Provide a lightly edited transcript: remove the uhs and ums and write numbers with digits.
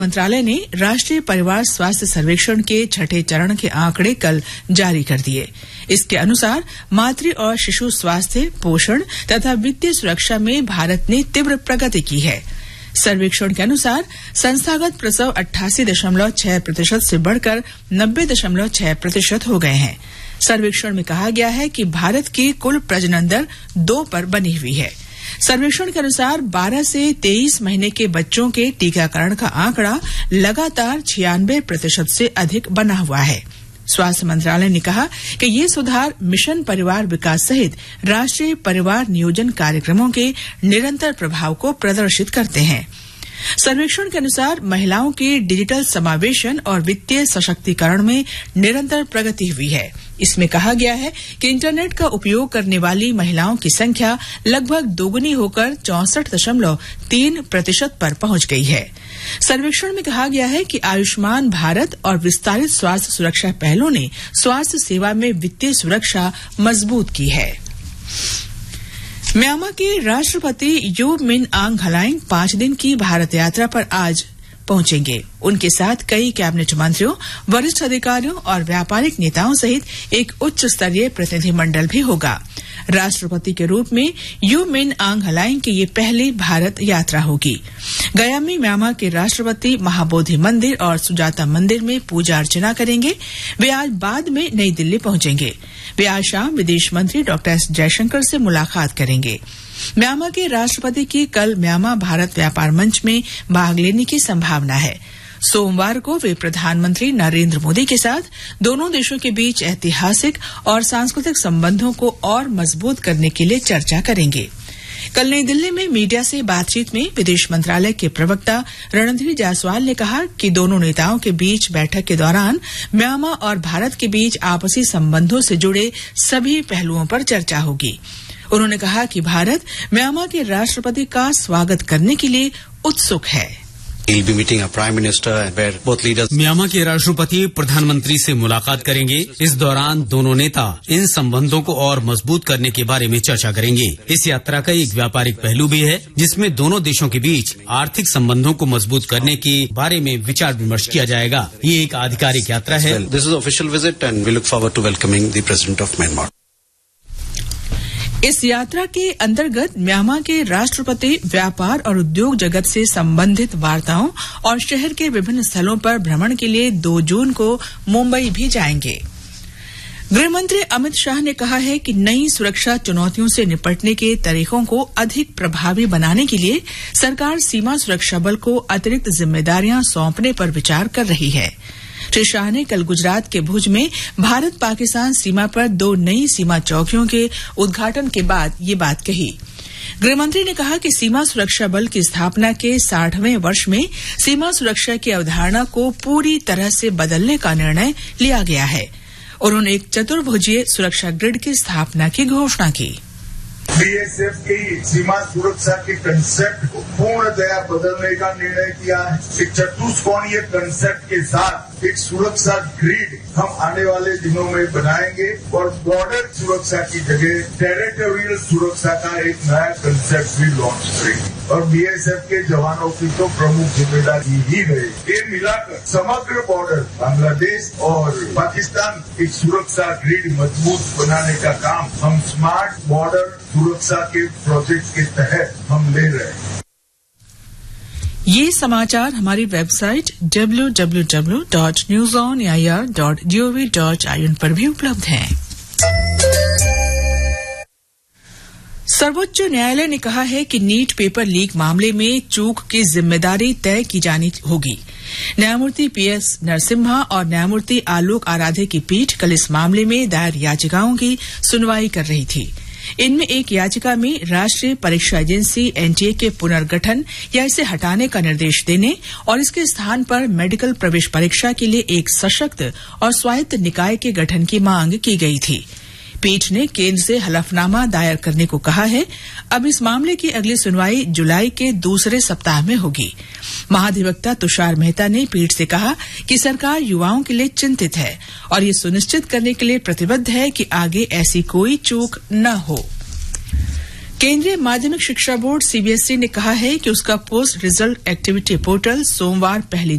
मंत्रालय ने राष्ट्रीय परिवार स्वास्थ्य सर्वेक्षण के छठे चरण के आंकड़े कल जारी कर दिए। इसके अनुसार मातृ और शिशु स्वास्थ्य, पोषण तथा वित्तीय सुरक्षा में भारत ने तीव्र प्रगति की है। सर्वेक्षण के अनुसार संस्थागत प्रसव 88.6% से बढ़कर 90.6% हो गए हैं। सर्वेक्षण में कहा गया है कि भारत की कुल प्रजनन दर 2 पर बनी हुई है। सर्वेक्षण के अनुसार 12 से 23 महीने के बच्चों के टीकाकरण का आंकड़ा लगातार 96% से अधिक बना हुआ है। स्वास्थ्य मंत्रालय ने कहा कि ये सुधार मिशन परिवार विकास सहित राष्ट्रीय परिवार नियोजन कार्यक्रमों के निरंतर प्रभाव को प्रदर्शित करते हैं। सर्वेक्षण के अनुसार महिलाओं के डिजिटल समावेशन और वित्तीय सशक्तिकरण में निरंतर प्रगति हुई है। इसमें कहा गया है कि इंटरनेट का उपयोग करने वाली महिलाओं की संख्या लगभग दोगुनी होकर 64.3% पर पहुंच गई है। सर्वेक्षण में कहा गया है कि आयुष्मान भारत और विस्तारित स्वास्थ्य सुरक्षा पहलों ने स्वास्थ्य सेवा में वित्तीय सुरक्षा मजबूत की है। म्यांमार के राष्ट्रपति यू मिन आंग हलाइंग 5 दिन की भारत यात्रा पर आज पहुंचेंगे। उनके साथ कई कैबिनेट मंत्रियों, वरिष्ठ अधिकारियों और व्यापारिक नेताओं सहित एक उच्च स्तरीय प्रतिनिधिमंडल भी होगा। राष्ट्रपति के रूप में यू मिन आंग हलाइंग की ये पहली भारत यात्रा होगी। गया में म्यांमार के राष्ट्रपति महाबोधि मंदिर और सुजाता मंदिर में पूजा अर्चना करेंगे। वे आज बाद में नई दिल्ली पहुंचेंगे। वे आज शाम विदेश मंत्री डॉ एस जयशंकर से मुलाकात करेंगे। म्यांमार के राष्ट्रपति की कल म्यांमार भारत व्यापार मंच में भाग लेने की संभावना है। सोमवार को वे प्रधानमंत्री नरेंद्र मोदी के साथ दोनों देशों के बीच ऐतिहासिक और सांस्कृतिक संबंधों को और मजबूत करने के लिए चर्चा करेंगे। कल नई दिल्ली में मीडिया से बातचीत में विदेश मंत्रालय के प्रवक्ता रणधीर जायसवाल ने कहा कि दोनों नेताओं के बीच बैठक के दौरान म्यांमार और भारत के बीच आपसी संबंधों से जुड़े सभी पहलुओं पर चर्चा होगी। उन्होंने कहा कि भारत म्यांमार के राष्ट्रपति का स्वागत करने के लिए उत्सुक है। म्यांमार के राष्ट्रपति प्रधानमंत्री से मुलाकात करेंगे। इस दौरान दोनों नेता इन संबंधों को और मजबूत करने के बारे में चर्चा करेंगे। इस यात्रा का एक व्यापारिक पहलू भी है, जिसमें दोनों देशों के बीच आर्थिक संबंधों को मजबूत करने के बारे में विचार विमर्श किया जाएगा। ये एक आधिकारिक यात्रा है। This is an official visit and we look forward to welcoming the President of Myanmar. इस यात्रा के अंतर्गत म्यांमार के राष्ट्रपति व्यापार और उद्योग जगत से संबंधित वार्ताओं और शहर के विभिन्न स्थलों पर भ्रमण के लिए 2 जून को मुंबई भी जाएंगे। गृहमंत्री अमित शाह ने कहा है कि नई सुरक्षा चुनौतियों से निपटने के तरीकों को अधिक प्रभावी बनाने के लिए सरकार सीमा सुरक्षा बल को अतिरिक्त जिम्मेदारियां सौंपने पर विचार कर रही है। श्री शाह ने कल गुजरात के भुज में भारत पाकिस्तान सीमा पर 2 नई सीमा चौकियों के उद्घाटन के बाद ये बात कही। गृहमंत्री ने कहा कि सीमा सुरक्षा बल की स्थापना के 60वें वर्ष में सीमा सुरक्षा की अवधारणा को पूरी तरह से बदलने का निर्णय लिया गया है। उन्होंने एक चतुर्भुजीय सुरक्षा ग्रिड की स्थापना की घोषणा की। बीएसएफ की सीमा सुरक्षा के कंसेप्ट को पूर्णतया बदलने का निर्णय किया है। एक चतुष्कोणीय कंसेप्ट के साथ एक सुरक्षा ग्रिड हम आने वाले दिनों में बनाएंगे और बॉर्डर सुरक्षा की जगह टेरिटोरियल सुरक्षा का एक नया कंसेप्ट भी लॉन्च करेंगे। और बीएसएफ के जवानों की तो प्रमुख जिम्मेदारी ही रहेगी। ये मिलाकर समग्र बॉर्डर बांग्लादेश और पाकिस्तान एक सुरक्षा ग्रिड मजबूत बनाने का काम हम स्मार्ट बॉर्डर सुरक्षा के प्रोजेक्ट के तहत हम ले रहे हैं। ये समाचार हमारी वेबसाइट www.newsonair.gov.in पर भी उपलब्ध हैं। सर्वोच्च न्यायालय ने कहा है कि नीट पेपर लीक मामले में चूक की जिम्मेदारी तय की जानी होगी। न्यायमूर्ति पीएस नरसिम्हा और न्यायमूर्ति आलोक आराधे की पीठ कल इस मामले में दायर याचिकाओं की सुनवाई कर रही थी। इनमें एक याचिका में राष्ट्रीय परीक्षा एजेंसी एनटीए के पुनर्गठन या इसे हटाने का निर्देश देने और इसके स्थान पर मेडिकल प्रवेश परीक्षा के लिए एक सशक्त और स्वायत्त निकाय के गठन की मांग की गई थी। पीठ ने केंद्र से हलफनामा दायर करने को कहा है। अब इस मामले की अगली सुनवाई जुलाई के दूसरे सप्ताह में होगी। महाधिवक्ता तुषार मेहता ने पीठ से कहा कि सरकार युवाओं के लिए चिंतित है और ये सुनिश्चित करने के लिए प्रतिबद्ध है कि आगे ऐसी कोई चूक न हो। केंद्रीय माध्यमिक शिक्षा बोर्ड सीबीएसई ने कहा है कि उसका पोस्ट रिजल्ट एक्टिविटी पोर्टल सोमवार 1